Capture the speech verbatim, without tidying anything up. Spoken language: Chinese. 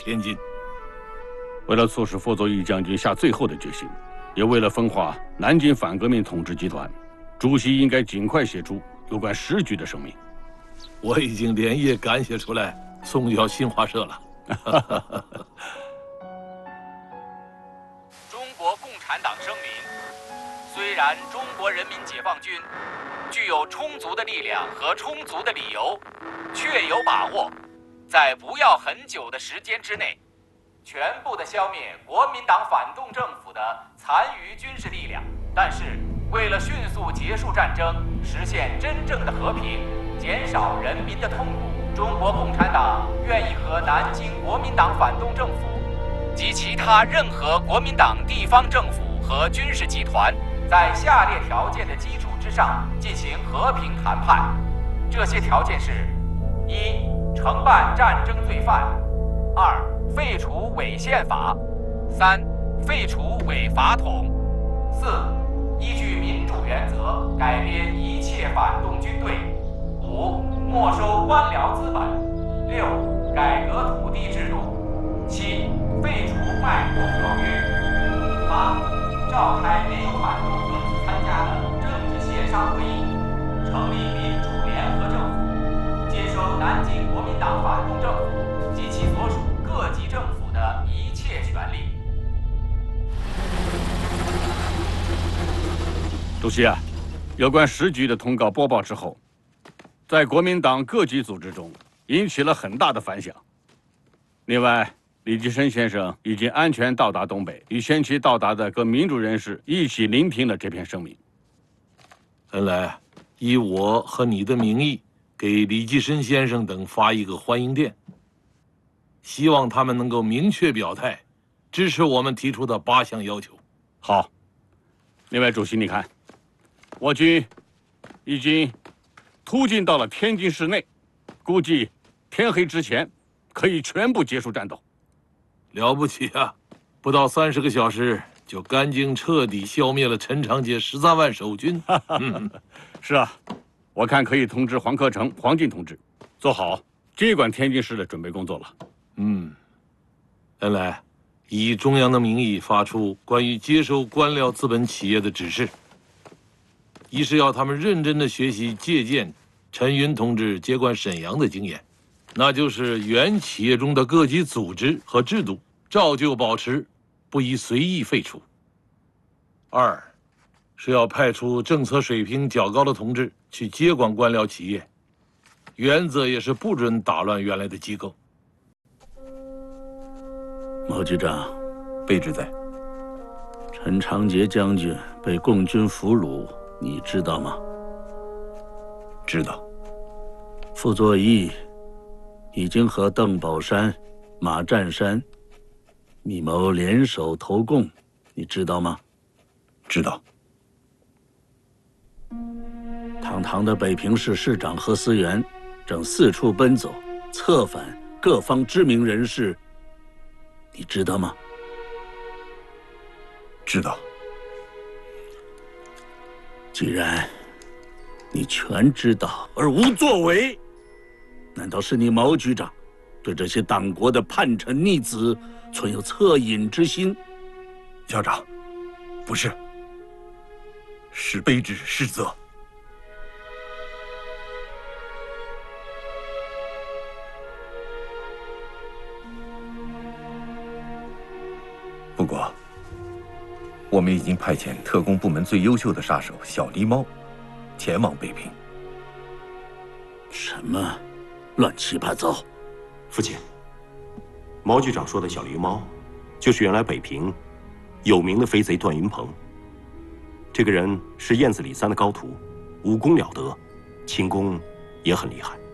前进。 为了促使傅作义将军下最后的决心，也为了分化南京反革命统治集团，主席应该尽快写出有关时局的声明。 我已经连夜赶写出来，送交新华社了。 中国共产党声明：虽然中国人民解放军具有充足的力量和充足的理由，确有把握，在不要很久的时间之内，全部的消灭国民党反动政府的残余军事力量，但是为了迅速结束战争，实现真正的和平，减少人民的痛苦，中国共产党愿意和南京国民党反动政府及其他任何国民党地方政府和军事集团，在下列条件的基础之上进行和平谈判。这些条件是：一、惩办战争罪犯；二、废除伪宪法；三、废除伪法统；四、依据民主原则改编一切反动军队；五、没收官僚资本；六、改革土地制度；七、废除卖国条约；八、召开没有反动分子参加的政治协商会议，成立民主联合政府，接收南京国民党反动政府及其所属各级政府的一切权利。 主席啊，有关时局的通告播报之后，在国民党各级组织中引起了很大的反响。另外，李济深先生已经安全到达东北，与先期到达的各民主人士一起聆听了这篇声明。 恩来，以我和你的名义，给李济深先生等发一个欢迎电，希望他们能够明确表态，支持我们提出的八项要求。 好。另外，主席，你看，我军已经突进到了天津市内，估计天黑之前可以全部结束战斗。 了不起啊！不到三十个小时就干净彻底消灭了陈长捷十三万守军。嗯， 是啊，我看可以通知黄克诚、黄进同志，做好接管天津市的准备工作了。 嗯，恩来，以中央的名义发出关于接收官僚资本企业的指示，一是要他们认真的学习借鉴陈云同志接管沈阳的经验，那就是原企业中的各级组织和制度照旧保持，不宜随意废除。二是要派出政策水平较高的同志去接管官僚企业，原则也是不准打乱原来的机构。 毛局长， 卑职在。 陈长捷将军被共军俘虏，你知道吗？ 知道。 傅作义已经和邓宝山、马占山密谋联手投共，你知道吗？ 知道。 堂堂的北平市市长何思源正四处奔走，策反各方知名人士，你知道吗？ 知道。 既然你全知道而无作为，难道是你毛局长对这些党国的叛臣逆子存有恻隐之心？ 校长，不是，是卑职失责。不过，我们已经派遣特工部门最优秀的杀手小狸猫前往北平。 什么乱七八糟！ 父亲，毛局长说的小狸猫，就是原来北平有名的飞贼段云鹏。这个人是燕子李三的高徒，武功了得，轻功也很厉害。